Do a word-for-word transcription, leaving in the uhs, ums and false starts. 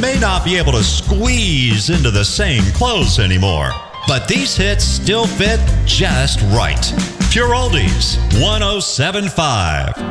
may not be able to squeeze into the same clothes anymore, but these hits still fit just right. Pure Oldies, one oh seven point five.